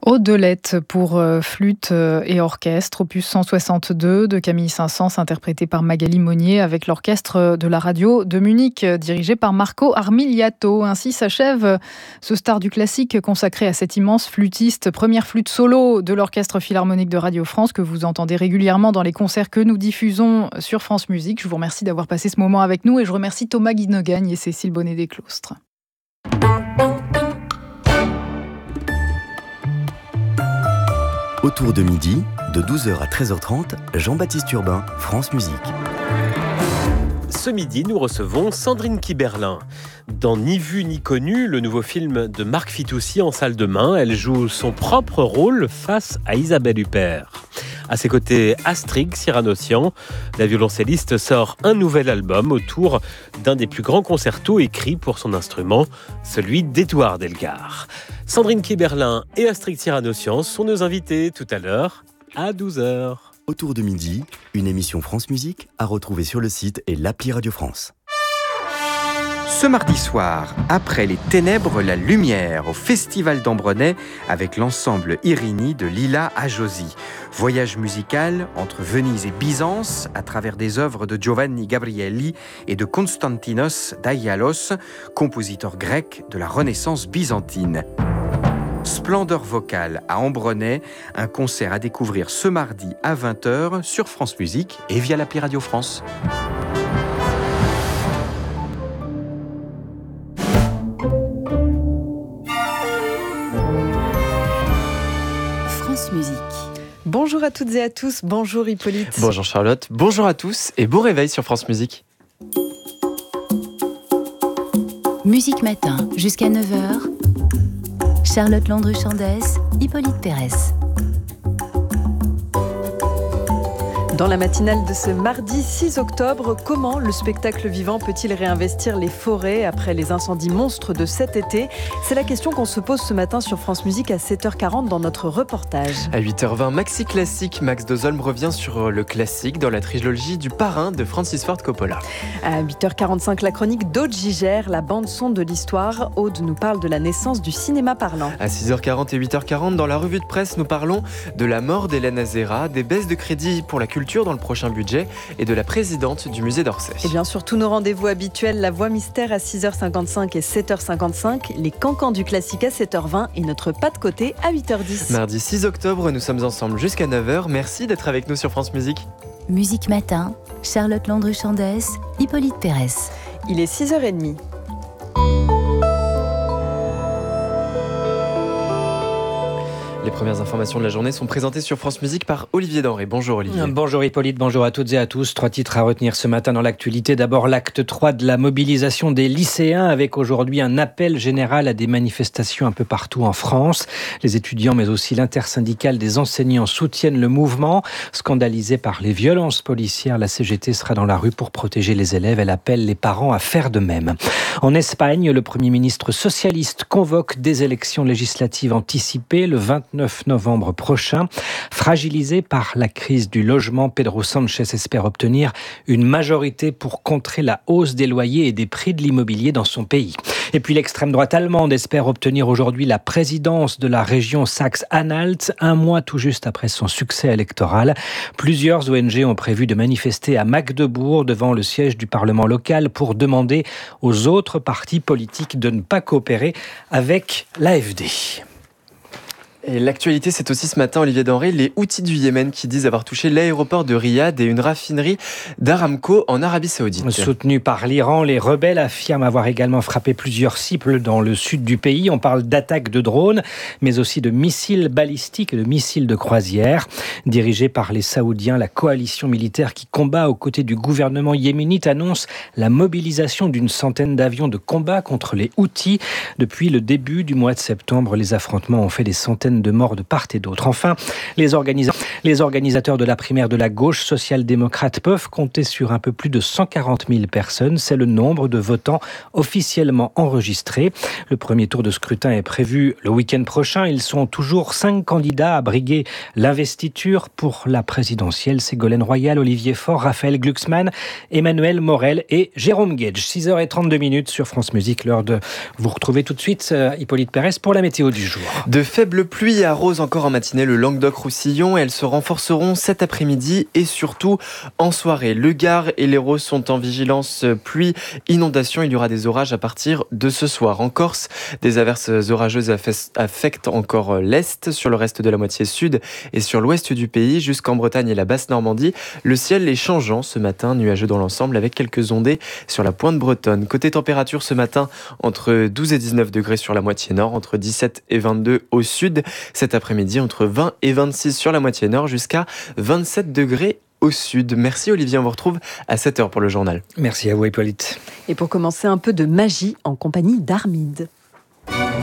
Audelette pour flûte et orchestre, opus 162 de Camille Saint-Saëns, interprété par Magali Monnier avec l'orchestre de la radio de Munich, dirigé par Marco Armigliato. Ainsi s'achève ce star du classique consacré à cet immense flûtiste, première flûte solo de l'Orchestre Philharmonique de Radio France, que vous entendez régulièrement dans les concerts que nous diffusons sur France Musique. Je vous remercie d'avoir passé ce moment avec nous et je remercie Thomas Guinogagne et Cécile Bonnet-Desclostres. Autour de midi, de 12h à 13h30, Jean-Baptiste Urbain, France Musique. Ce midi, nous recevons Sandrine Kiberlin. Dans Ni vu ni connu, le nouveau film de Marc Fitoussi en salle de bain, elle joue son propre rôle face à Isabelle Huppert. À ses côtés, Astrid Cyranossian, la violoncelliste, sort un nouvel album autour d'un des plus grands concertos écrits pour son instrument, celui d'Édouard Elgar. Sandrine Kiberlin et Astrid Cyranossian sont nos invités tout à l'heure à 12h. Autour de midi, une émission France Musique à retrouver sur le site et l'appli Radio France. Ce mardi soir, après les ténèbres, la lumière au Festival d'Ambronay avec l'ensemble Irini de Lila Ajosi. Voyage musical entre Venise et Byzance à travers des œuvres de Giovanni Gabrielli et de Konstantinos Daialos, compositeur grec de la Renaissance byzantine. Splendeur vocale à Ambronay, un concert à découvrir ce mardi à 20h sur France Musique et via l'appli Radio France. France Musique. Bonjour à toutes et à tous, bonjour Hippolyte. Bonjour Charlotte, bonjour à tous et bon réveil sur France Musique. Musique Matin, jusqu'à 9h. Charlotte Landru-Chandès, Hippolyte Pérès. Dans la matinale de ce mardi 6 octobre, comment le spectacle vivant peut-il réinvestir les forêts après les incendies monstres de cet été ? C'est la question qu'on se pose ce matin sur France Musique à 7h40 dans notre reportage. À 8h20, Maxi Classique, Max Dozolm revient sur le classique dans la trilogie du Parrain de Francis Ford Coppola. À 8h45, la chronique d'Aude Gigère, la bande-son de l'histoire. Aude nous parle de la naissance du cinéma parlant. À 6h40 et 8h40, dans la revue de presse, nous parlons de la mort d'Hélène Azera, des baisses de crédit pour la culture dans le prochain budget et de la présidente du musée d'Orsay. Et bien sûr, tous nos rendez-vous habituels, la voix mystère à 6h55 et 7h55, les cancans du classique à 7h20 et notre pas de côté à 8h10. Mardi 6 octobre, nous sommes ensemble jusqu'à 9h. Merci d'être avec nous sur France Musique. Musique Matin, Charlotte Landru-Chandès, Hippolyte Pérès. Il est 6h30. Les premières informations de la journée sont présentées sur France Musique par Olivier Denré. Bonjour Olivier. Bonjour Hippolyte, bonjour à toutes et à tous. 3 titres à retenir ce matin dans l'actualité. D'abord l'acte 3 de la mobilisation des lycéens avec aujourd'hui un appel général à des manifestations un peu partout en France. Les étudiants mais aussi l'intersyndicale des enseignants soutiennent le mouvement. Scandalisée par les violences policières, la CGT sera dans la rue pour protéger les élèves. Elle appelle les parents à faire de même. En Espagne, le Premier ministre socialiste convoque des élections législatives anticipées le 29 novembre prochain. Fragilisé par la crise du logement, Pedro Sánchez espère obtenir une majorité pour contrer la hausse des loyers et des prix de l'immobilier dans son pays. Et puis l'extrême droite allemande espère obtenir aujourd'hui la présidence de la région Saxe-Anhalt, un mois tout juste après son succès électoral. Plusieurs ONG ont prévu de manifester à Magdebourg devant le siège du Parlement local pour demander aux autres partis politiques de ne pas coopérer avec l'AfD. Et l'actualité, c'est aussi ce matin, Olivier Denré, les Houthis du Yémen qui disent avoir touché l'aéroport de Riyad et une raffinerie d'Aramco en Arabie Saoudite. Soutenus par l'Iran, les rebelles affirment avoir également frappé plusieurs cibles dans le sud du pays. On parle d'attaques de drones, mais aussi de missiles balistiques et de missiles de croisière. Dirigée par les Saoudiens, la coalition militaire qui combat aux côtés du gouvernement yéménite annonce la mobilisation d'une centaine d'avions de combat contre les Houthis. Depuis le début du mois de septembre, les affrontements ont fait des centaines de morts de part et d'autre. Enfin, les organisateurs de la primaire de la gauche social-démocrate peuvent compter sur un peu plus de 140 000 personnes. C'est le nombre de votants officiellement enregistrés. Le premier tour de scrutin est prévu le week-end prochain. Ils sont toujours 5 candidats à briguer l'investiture pour la présidentielle. Ségolène Royal, Olivier Faure, Raphaël Glucksmann, Emmanuel Morel et Jérôme Guedj. 6h32 sur France Musique. L'heure de vous retrouver tout de suite, Hippolyte Pérès, pour la météo du jour. De faibles pluies pluies arrosent encore en matinée le Languedoc-Roussillon et elles se renforceront cet après-midi et surtout en soirée. Le Gard et l'Hérault sont en vigilance pluie, inondation. Il y aura des orages à partir de ce soir. En Corse, des averses orageuses affectent encore l'Est, sur le reste de la moitié sud et sur l'ouest du pays, jusqu'en Bretagne et la Basse-Normandie. Le ciel est changeant ce matin, nuageux dans l'ensemble avec quelques ondées sur la pointe bretonne. Côté température ce matin, entre 12 et 19 degrés sur la moitié nord, entre 17 et 22 au sud. Cet après-midi, entre 20 et 26 sur la moitié nord, jusqu'à 27 degrés au sud. Merci Olivier, on vous retrouve à 7h pour le journal. Merci à vous Hippolyte. Et pour commencer, un peu de magie en compagnie d'Armide.